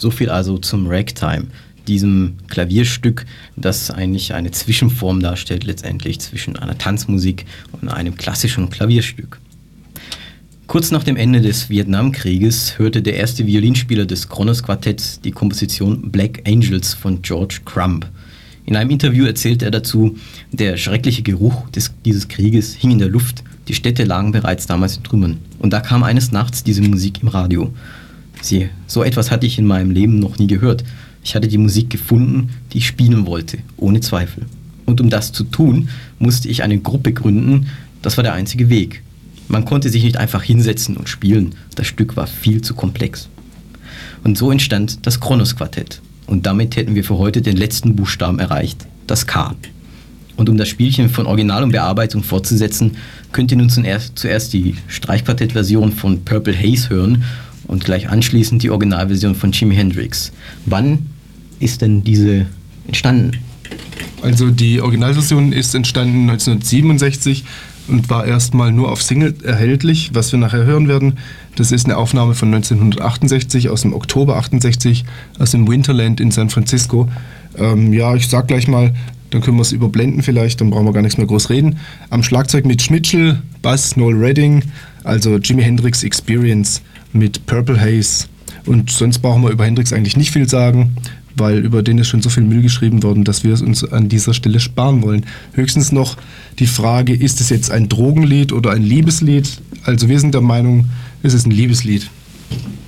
So viel also zum Ragtime, diesem Klavierstück, das eigentlich eine Zwischenform darstellt letztendlich zwischen einer Tanzmusik und einem klassischen Klavierstück. Kurz nach dem Ende des Vietnamkrieges hörte der erste Violinspieler des Kronos-Quartetts die Komposition Black Angels von George Crumb. In einem Interview erzählte er dazu, der schreckliche Geruch dieses Krieges hing in der Luft, die Städte lagen bereits damals in Trümmern. Und da kam eines Nachts diese Musik im Radio. So etwas hatte ich in meinem Leben noch nie gehört. Ich hatte die Musik gefunden, die ich spielen wollte, ohne Zweifel. Und um das zu tun, musste ich eine Gruppe gründen, das war der einzige Weg. Man konnte sich nicht einfach hinsetzen und spielen, das Stück war viel zu komplex. Und so entstand das Kronos-Quartett. Und damit hätten wir für heute den letzten Buchstaben erreicht, das K. Und um das Spielchen von Original und Bearbeitung fortzusetzen, könnt ihr nun zuerst die Streichquartett-Version von Purple Haze hören und gleich anschließend die Originalversion von Jimi Hendrix. Wann ist denn diese entstanden? Also die Originalversion ist entstanden 1967 und war erstmal nur auf Single erhältlich, was wir nachher hören werden. Das ist eine Aufnahme von 1968, aus dem Oktober 68, aus dem Winterland in San Francisco. Ich sag gleich mal, dann können wir es überblenden vielleicht, dann brauchen wir gar nichts mehr groß reden. Am Schlagzeug Mitch Mitchell, Bass Noel Redding, also Jimi Hendrix Experience mit Purple Haze. Und sonst brauchen wir über Hendrix eigentlich nicht viel sagen, weil über den ist schon so viel Müll geschrieben worden, dass wir es uns an dieser Stelle sparen wollen. Höchstens noch die Frage, ist es jetzt ein Drogenlied oder ein Liebeslied? Also wir sind der Meinung, es ist ein Liebeslied.